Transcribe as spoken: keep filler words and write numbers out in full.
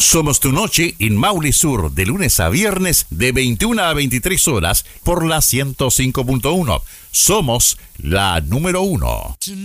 Somos tu noche en Maule Sur, de lunes a viernes, de veintiuna a veintitrés horas, por la ciento cinco punto uno. Somos la número uno.